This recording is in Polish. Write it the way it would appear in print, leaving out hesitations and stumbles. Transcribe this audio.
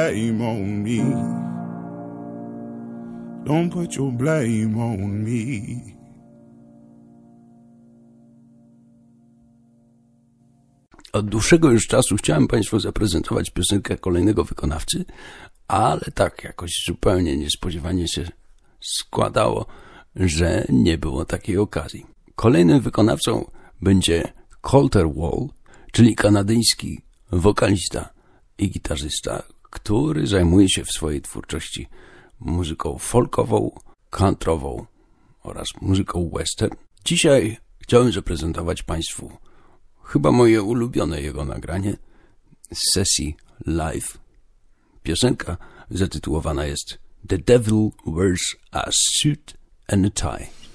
blame on me. Don't put your blame on me. Od dłuższego już czasu chciałem Państwu zaprezentować piosenkę kolejnego wykonawcy, ale tak jakoś zupełnie niespodziewanie się składało, że nie było takiej okazji. Kolejnym wykonawcą będzie Colter Wall, czyli kanadyjski wokalista i gitarzysta, który zajmuje się w swojej twórczości muzyką folkową, countrową oraz muzyką western. Dzisiaj chciałem zaprezentować Państwu chyba moje ulubione jego nagranie z sesji live. Piosenka zatytułowana jest The Devil Wears a Suit and a Tie.